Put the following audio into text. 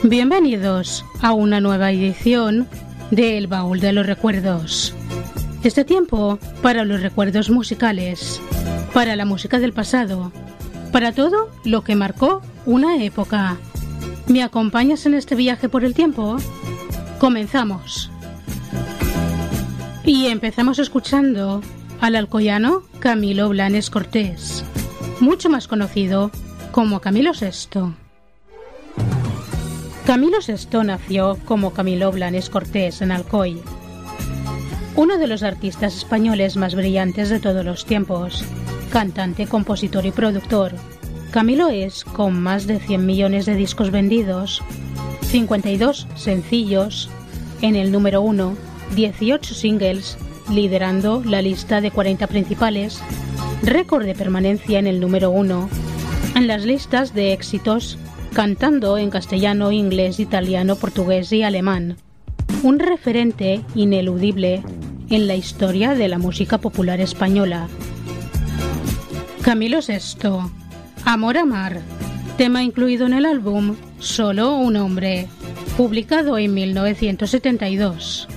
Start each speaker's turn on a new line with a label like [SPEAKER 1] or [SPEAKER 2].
[SPEAKER 1] Bienvenidos a una nueva edición de El Baúl de los Recuerdos. Este tiempo para los recuerdos musicales, para la música del pasado, para todo lo que marcó una época. ¿Me acompañas en este viaje por el tiempo? Comenzamos. Y empezamos escuchando al alcoyano Camilo Blanes Cortés, mucho más conocido como Camilo VI. Camilo VI nació como Camilo Blanes Cortés en Alcoy, uno de los artistas españoles más brillantes de todos los tiempos, cantante, compositor y productor. Camilo es, con más de 100 millones de discos vendidos, 52 sencillos, en el número 1, 18 singles, liderando la lista de 40 principales, récord de permanencia en el número 1, en las listas de éxitos, cantando en castellano, inglés, italiano, portugués y alemán. Un referente ineludible en la historia de la música popular española. Camilo VI, Amor a Mar, tema incluido en el álbum Solo un hombre, publicado en 1972.